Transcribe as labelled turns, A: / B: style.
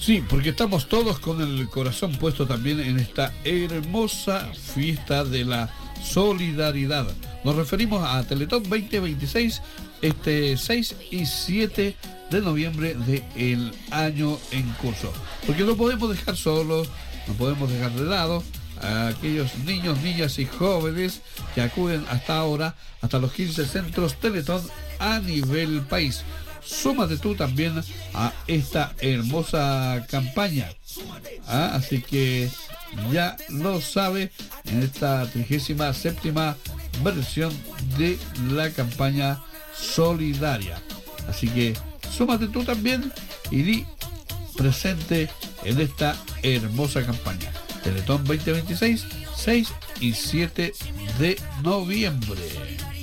A: Sí, porque estamos todos con el corazón puesto también en esta hermosa fiesta de la solidaridad. Nos referimos a Teletón 2026, este 6 y 7 de noviembre del año en curso. Porque no podemos dejar solos, no podemos dejar de lado a aquellos niños, niñas y jóvenes que acuden hasta ahora, hasta los 15 centros Teletón a nivel país. Súmate tú también a esta hermosa campaña. Así que ya lo sabe, en esta 37ª versión de la campaña solidaria. Así que súmate tú también y di presente en esta hermosa campaña. Teletón 2026, 6 y 7 de noviembre.